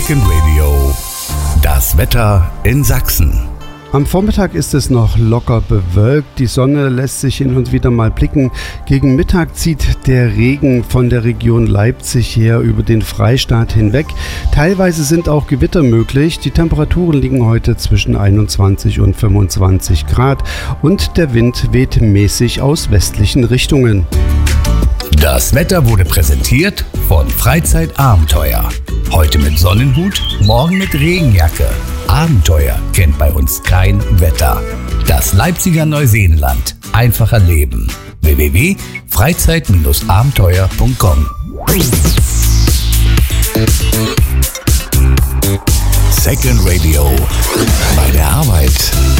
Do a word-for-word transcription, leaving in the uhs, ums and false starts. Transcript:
Second Radio. Das Wetter in Sachsen. Am Vormittag ist es noch locker bewölkt, die Sonne lässt sich hin und wieder mal blicken. Gegen Mittag zieht der Regen von der Region Leipzig her über den Freistaat hinweg. Teilweise sind auch Gewitter möglich. Die Temperaturen liegen heute zwischen einundzwanzig und fünfundzwanzig Grad und der Wind weht mäßig aus westlichen Richtungen. Das Wetter wurde präsentiert von Freizeitabenteuer. Heute mit Sonnenhut, morgen mit Regenjacke. Abenteuer kennt bei uns kein Wetter. Das Leipziger Neuseenland. Einfacher Leben. w w w punkt freizeit abenteuer punkt com Second Radio. Bei der Arbeit.